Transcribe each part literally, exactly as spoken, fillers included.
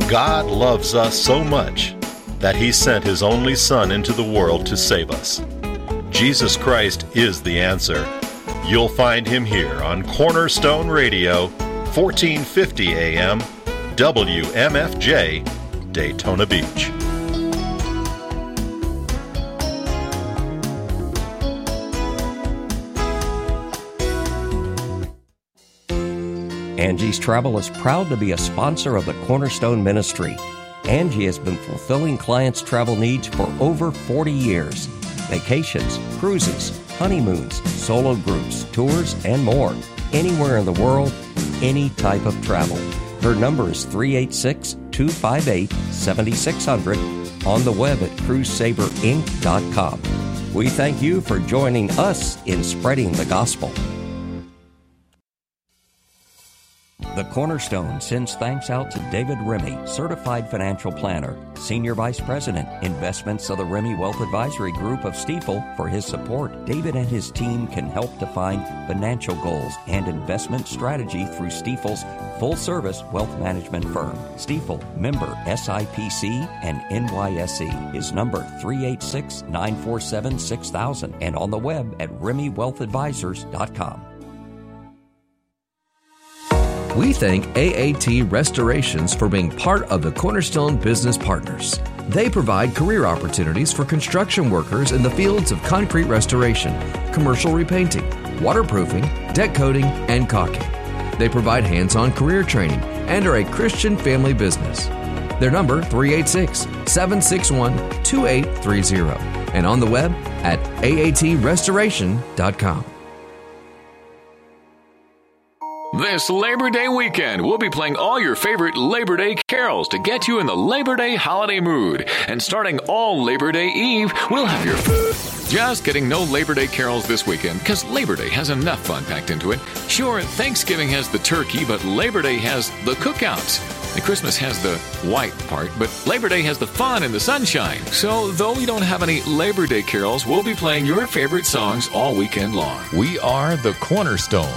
God loves us so much that He sent His only Son into the world to save us. Jesus Christ is the answer. You'll find Him here on Cornerstone Radio, fourteen fifty A M, W M F J, Daytona Beach. Angie's Travel is proud to be a sponsor of the Cornerstone Ministry. Angie has been fulfilling clients' travel needs for over forty years. Vacations, cruises, honeymoons, solo groups, tours, and more. Anywhere in the world, any type of travel. Her number is three eight six, two five eight, seven six zero zero on the web at cruise saver inc dot com. We thank you for joining us in spreading the gospel. The Cornerstone sends thanks out to David Remy, Certified Financial Planner, Senior Vice President, Investments of the Remy Wealth Advisory Group of Stifel, for his support. David and his team can help define financial goals and investment strategy through Stifel's full-service wealth management firm. Stifel, member S I P C and N Y S E, is number three eight six, nine four seven, six thousand and on the web at remy wealth advisors dot com. We thank A A T Restorations for being part of the Cornerstone Business Partners. They provide career opportunities for construction workers in the fields of concrete restoration, commercial repainting, waterproofing, deck coating, and caulking. They provide hands-on career training and are a Christian family business. Their number, three eight six, seven six one, two eight three zero, and on the web at A A T restoration dot com. This Labor Day weekend, we'll be playing all your favorite Labor Day carols to get you in the Labor Day holiday mood. And starting all Labor Day Eve, we'll have your... Just kidding, no Labor Day carols this weekend, because Labor Day has enough fun packed into it. Sure, Thanksgiving has the turkey, but Labor Day has the cookouts. And Christmas has the white part, but Labor Day has the fun and the sunshine. So, though we don't have any Labor Day carols, we'll be playing your favorite songs all weekend long. We are the Cornerstone.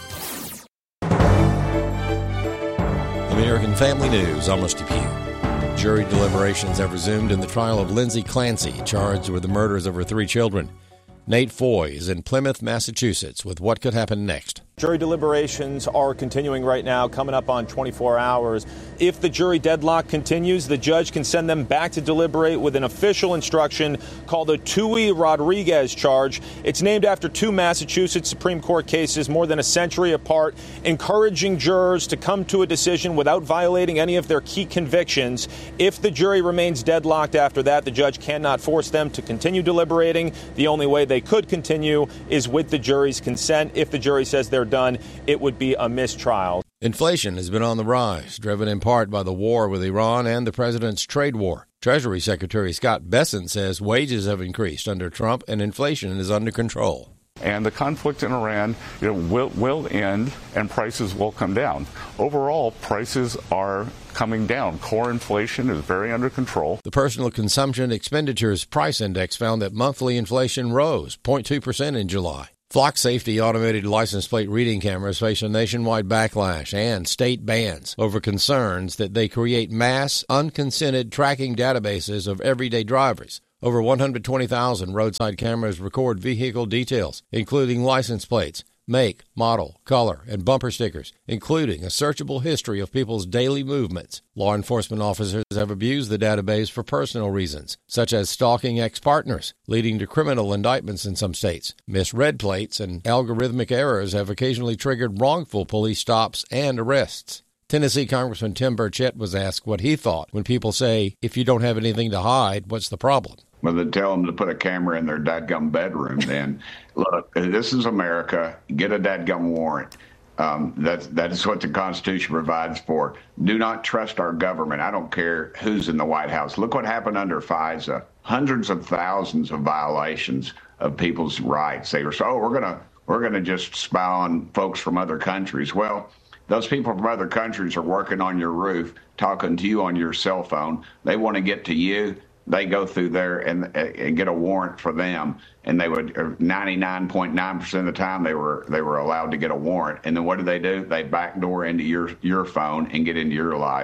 American Family News, I'm Rusty Pugh. Jury deliberations have resumed in the trial of Lindsay Clancy, charged with the murders of her three children. Nate Foy is in Plymouth, Massachusetts, with what could happen next. Jury deliberations are continuing right now, coming up on twenty-four hours. If the jury deadlock continues, the judge can send them back to deliberate with an official instruction called the Tui Rodriguez charge. It's named after two Massachusetts Supreme Court cases more than a century apart, encouraging jurors to come to a decision without violating any of their key convictions. If the jury remains deadlocked after that, the judge cannot force them to continue deliberating. The only way they could continue is with the jury's consent. If the jury says they're done, it would be a mistrial. Inflation has been on the rise, driven in part by the war with Iran and the president's trade war. Treasury Secretary Scott Bessent says wages have increased under Trump and inflation is under control. And the conflict in Iran, you know, will, will end and prices will come down. Overall, prices are coming down. Core inflation is very under control. The Personal Consumption Expenditures Price Index found that monthly inflation rose zero point two percent in July. Flock Safety automated license plate reading cameras face a nationwide backlash and state bans over concerns that they create mass, unconsented tracking databases of everyday drivers. Over one hundred twenty thousand roadside cameras record vehicle details, including license plates, make, model, color, and bumper stickers, including a searchable history of people's daily movements. Law enforcement officers have abused the database for personal reasons, such as stalking ex-partners, leading to criminal indictments in some states. Misread plates and algorithmic errors have occasionally triggered wrongful police stops and arrests. Tennessee Congressman Tim Burchett was asked what he thought when people say, if you don't have anything to hide, what's the problem? Well, they tell them to put a camera in their dadgum bedroom. Then, look, this is America. Get a dadgum warrant. Um, that's that is what the Constitution provides for. Do not trust our government. I don't care who's in the White House. Look what happened under FISA. Hundreds of thousands of violations of people's rights. They were so, oh, we're gonna we're gonna just spy on folks from other countries. Well, those people from other countries are working on your roof, talking to you on your cell phone. They want to get to you. They go through there and, and get a warrant for them, and they would ninety-nine point nine percent of the time they were they were allowed to get a warrant. And then what do they do? They backdoor into your your phone and get into your life.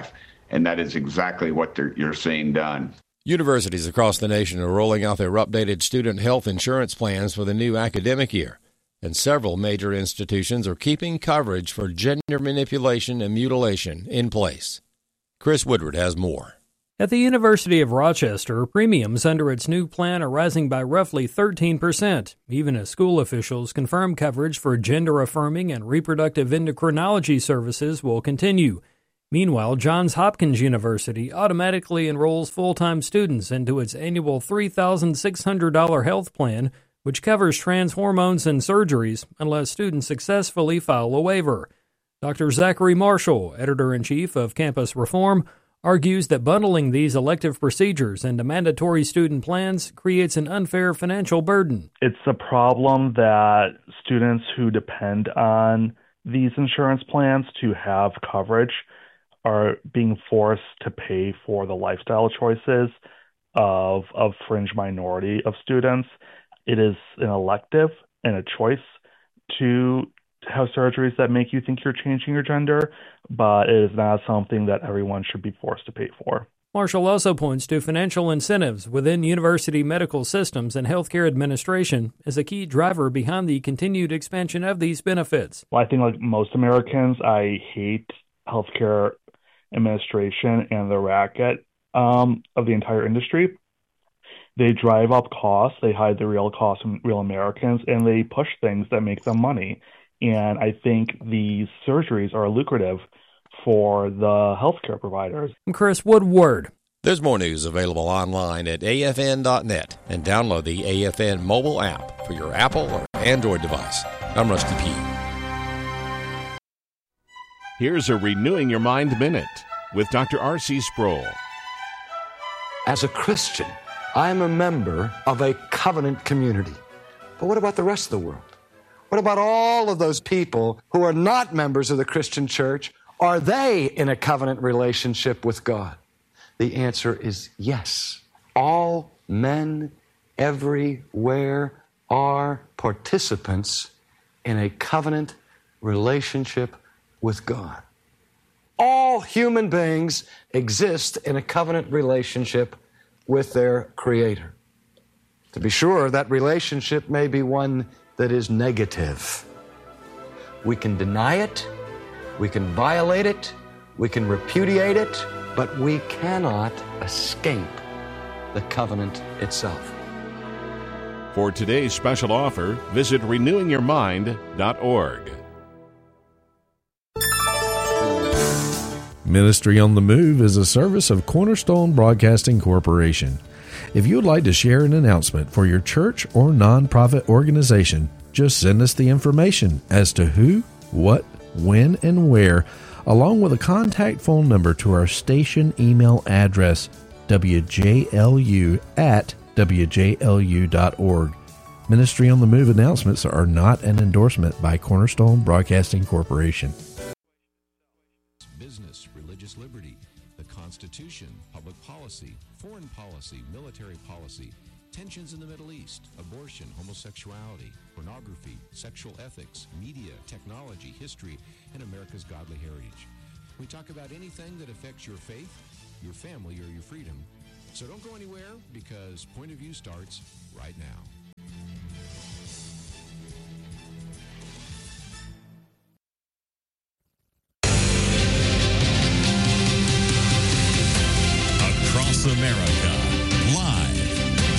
and that is exactly what you're seeing done. Universities across the nation are rolling out their updated student health insurance plans for the new academic year, and several major institutions are keeping coverage for gender manipulation and mutilation in place. Chris Woodward has more. At the University of Rochester, premiums under its new plan are rising by roughly thirteen percent, even as school officials confirm coverage for gender-affirming and reproductive endocrinology services will continue. Meanwhile, Johns Hopkins University automatically enrolls full-time students into its annual three thousand six hundred dollars health plan, which covers trans hormones and surgeries unless students successfully file a waiver. Doctor Zachary Marshall, editor-in-chief of Campus Reform, argues that bundling these elective procedures into mandatory student plans creates an unfair financial burden. It's a problem that students who depend on these insurance plans to have coverage are being forced to pay for the lifestyle choices of of fringe minority of students. It is an elective and a choice to have surgeries that make you think you're changing your gender, but it is not something that everyone should be forced to pay for. Marshall also points to financial incentives within university medical systems and healthcare administration as a key driver behind the continued expansion of these benefits. Well, I think like most Americans, I hate healthcare administration and the racket um, of the entire industry. They drive up costs, they hide the real costs from real Americans, and they push things that make them money. And I think these surgeries are lucrative for the healthcare providers. I'm Chris Woodward. There's more news available online at A F N dot net and download the A F N mobile app for your Apple or Android device. I'm Rusty Pugh. Here's a Renewing Your Mind Minute with Doctor R C Sproul. As a Christian, I am a member of a covenant community. But what about the rest of the world? What about all of those people who are not members of the Christian church? Are they in a covenant relationship with God? The answer is yes. All men everywhere are participants in a covenant relationship with God. All human beings exist in a covenant relationship with their Creator. To be sure, that relationship may be one that is negative. We can deny it, we can violate it, we can repudiate it, but we cannot escape the covenant itself. For today's special offer, visit renewing your mind dot org. Ministry on the Move is a service of Cornerstone Broadcasting Corporation. If you would like to share an announcement for your church or nonprofit organization, just send us the information as to who, what, when, and where, along with a contact phone number to our station email address, w j l u at w j l u dot org. Ministry on the Move announcements are not an endorsement by Cornerstone Broadcasting Corporation. Business, religious liberty, the Constitution, public policy, foreign policy, military policy, tensions in the Middle East, abortion, homosexuality, pornography, sexual ethics, media, technology, history, and America's godly heritage. We talk about anything that affects your faith, your family, or your freedom. So don't go anywhere, because Point of View starts right now. Across America,